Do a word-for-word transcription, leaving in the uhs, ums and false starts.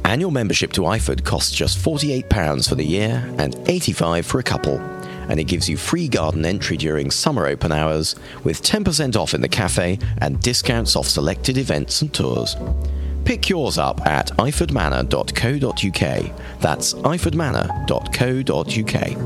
Annual membership to iFood costs just forty-eight pounds for the year and eighty-five pounds for a couple, and it gives you free garden entry during summer open hours with ten percent off in the cafe and discounts off selected events and tours. Pick yours up at iford manor dot co dot uk. That's iford manor dot co dot uk.